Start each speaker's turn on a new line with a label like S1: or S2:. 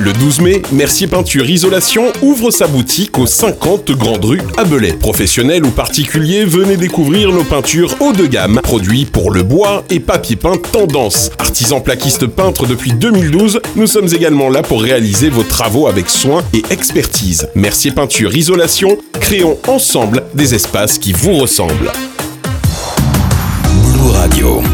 S1: Le 12 mai, Mercier Peinture Isolation ouvre sa boutique aux 50 Grande Rue à Belay. Professionnels ou particuliers, venez découvrir nos peintures haut de gamme, produits pour le bois et papier peint tendance. Artisans plaquistes peintres depuis 2012, nous sommes également là pour réaliser vos travaux avec soin et expertise. Mercier Peinture Isolation, créons ensemble des espaces qui vous ressemblent.
S2: Blue Radio.